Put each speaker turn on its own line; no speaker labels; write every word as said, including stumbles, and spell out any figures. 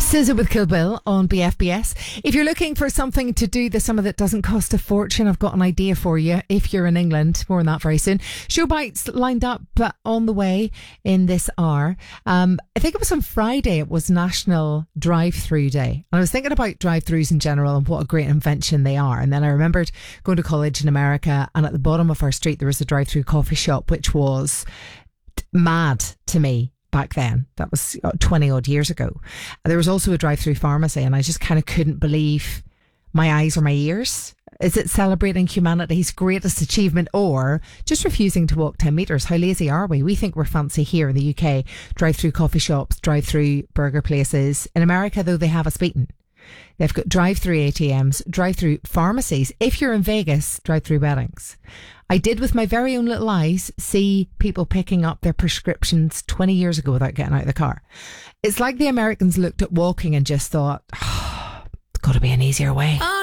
S Z A with Kill Bill on B F B S. If you're looking for something to do this summer that doesn't cost a fortune, I've got an idea for you. If you're in England, more on that very soon. Show bites lined up uh, on the way in this hour. Um, I think it was on Friday. It was National Drive-Through Day. And I was thinking about drive-throughs in general and what a great invention they are. And then I remembered going to college in America, and at the bottom of our street there was a drive-through coffee shop, which was mad to me. Back then, that was twenty odd years ago. There was also a drive-through pharmacy, and I just kind of couldn't believe my eyes or my ears. Is it celebrating humanity's greatest achievement, or just refusing to walk ten metres? How lazy are we? We think we're fancy here in the U K. Drive-through coffee shops, drive-through burger places. In America, though, they have us beaten. They've got drive-through A T Ms, drive-through pharmacies. If you're in Vegas, drive-through weddings. I did, with my very own little eyes, see people picking up their prescriptions twenty years ago without getting out of the car. It's like the Americans looked at walking and just thought, oh, it's got to be an easier way. Oh,